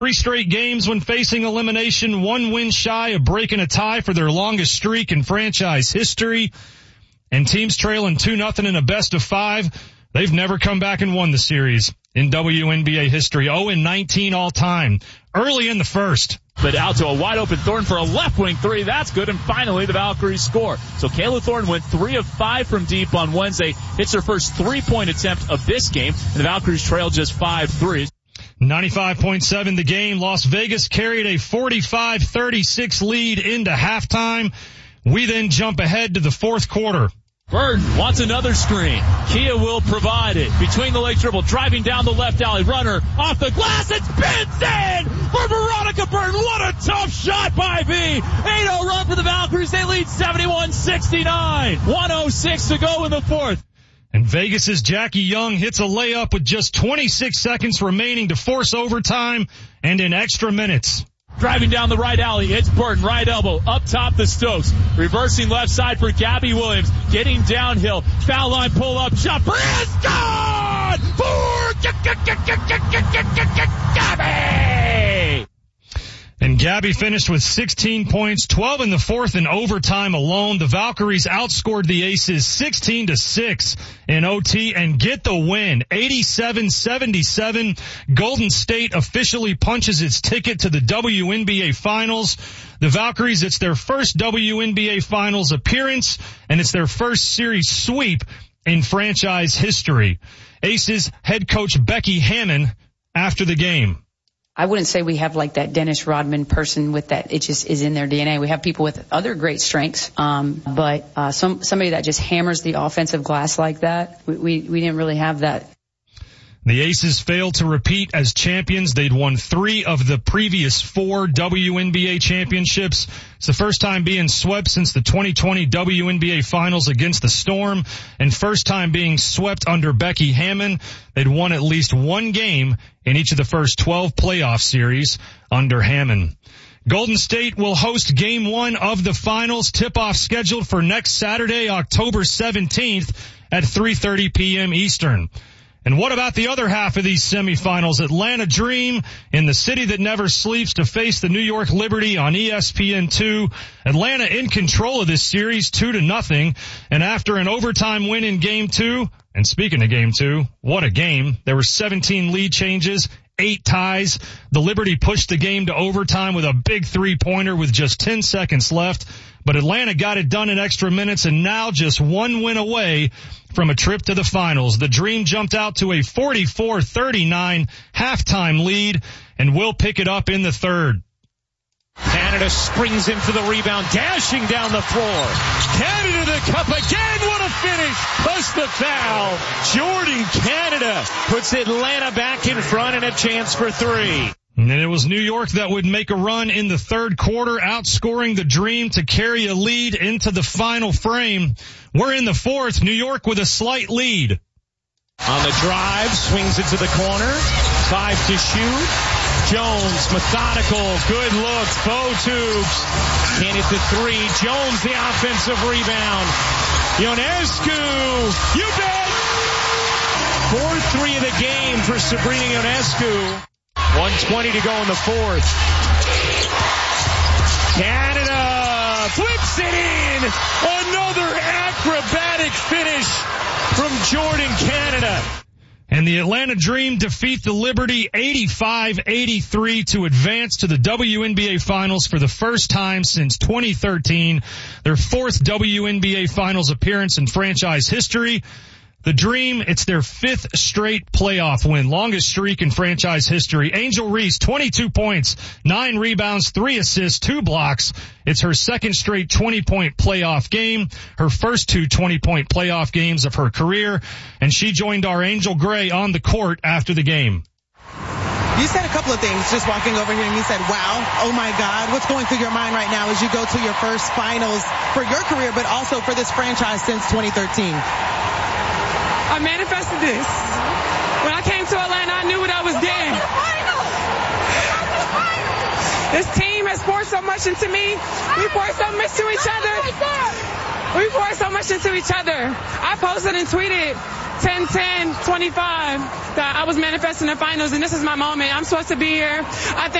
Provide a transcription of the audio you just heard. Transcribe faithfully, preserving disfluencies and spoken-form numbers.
Three straight games when facing elimination, one win shy of breaking a tie for their longest streak in franchise history. And teams trailing two nothing in a best of five, they've never come back and won the series in W N B A history. oh and nineteen all time, early in the first. But out to a wide open Thornton for a left wing three. That's good. And finally the Valkyries score. So Kayla Thornton went three of five from deep on Wednesday. Hits her first three point attempt of this game. And the Valkyries trail just five threes. ninety-five point seven the game. Las Vegas carried a forty-five thirty-six lead into halftime. We then jump ahead to the fourth quarter. Burton wants another screen. Kia will provide it. Between the leg dribble, driving down the left alley. Runner off the glass. It spins in for Veronica Burton. What a tough shot by V. eight oh run for the Valkyries. They lead seventy-one sixty-nine. one oh six to go in the fourth. And Vegas's Jackie Young hits a layup with just twenty-six seconds remaining to force overtime and in extra minutes. Driving down the right alley, it's Burton, right elbow, up top the Stokes. Reversing left side for Gabby Williams. Getting downhill, foul line pull up, shot, is gone! For Gabby! And Gabby finished with sixteen points, twelve in the fourth in overtime alone. The Valkyries outscored the Aces sixteen to six in O T and get the win, eighty-seven seventy-seven. Golden State officially punches its ticket to the W N B A Finals. The Valkyries, it's their first W N B A Finals appearance, and it's their first series sweep in franchise history. Aces head coach Becky Hammon after the game. I wouldn't say we have like that Dennis Rodman person with that. It just is in their D N A. We have people with other great strengths, um, but uh, some somebody that just hammers the offensive glass like that. We, we we didn't really have that. The Aces failed to repeat as champions. They'd won three of the previous four W N B A championships. It's the first time being swept since the twenty twenty W N B A Finals against the Storm, and first time being swept under Becky Hammon. They'd won at least one game in each of the first twelve playoff series under Hammon. Golden State will host game one of the finals. Tip-off scheduled for next Saturday, October seventeenth at three thirty p.m. Eastern. And what about the other half of these semifinals? Atlanta Dream in the city that never sleeps to face the New York Liberty on E S P N two. Atlanta in control of this series, two to nothing. And after an overtime win in game two, and speaking of game two, what a game. There were seventeen lead changes, eight ties. The Liberty pushed the game to overtime with a big three-pointer with just ten seconds left. But Atlanta got it done in extra minutes and now just one win away from a trip to the finals. The Dream jumped out to a forty-four thirty-nine halftime lead and will pick it up in the third. Canada springs in for the rebound, dashing down the floor. Canada the cup again. What a finish. Plus the foul. Jordan Canada puts Atlanta back in front and a chance for three. And then it was New York that would make a run in the third quarter, outscoring the Dream to carry a lead into the final frame. We're in the fourth. New York with a slight lead. On the drive, swings into the corner. Five to shoot. Jones, methodical, good looks, bow tubes. Can't hit the three. Jones, the offensive rebound. Ionescu, you bet! four three of the game for Sabrina Ionescu. one twenty to go in the fourth. Canada flips it in. Another acrobatic finish from Jordan Canada. And the Atlanta Dream defeat the Liberty eighty-five eighty-three to advance to the W N B A Finals for the first time since twenty thirteen. Their fourth W N B A Finals appearance in franchise history. The Dream, it's their fifth straight playoff win, longest streak in franchise history. Angel Reese, twenty-two points, nine rebounds, three assists, two blocks. It's her second straight twenty-point playoff game, her first two twenty-point playoff games of her career, and she joined our Angel Gray on the court after the game. You said a couple of things just walking over here, and you said, wow, oh my God, what's going through your mind right now as you go to your first finals for your career, but also for this franchise since twenty thirteen? I manifested this. When I came to Atlanta, I knew what I was getting. This team has poured so much into me. We poured so much to each other. We poured so much into each other. I posted and tweeted ten ten twenty-five that I was manifesting the finals, and this is my moment. I'm supposed to be here. I think